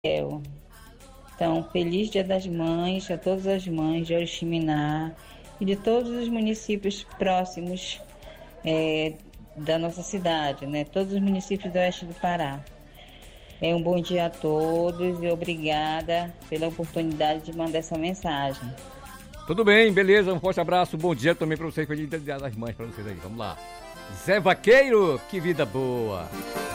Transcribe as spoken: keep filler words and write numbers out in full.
Então, feliz Dia das Mães a todas as mães de Oriximiná e de todos os municípios próximos é, da nossa cidade, né? Todos os municípios do oeste do Pará. É um bom dia a todos e obrigada pela oportunidade de mandar essa mensagem. Tudo bem, beleza, um forte abraço, bom dia também pra vocês, feliz Dia das Mães pra vocês aí, vamos lá. Zé Vaqueiro, que vida boa!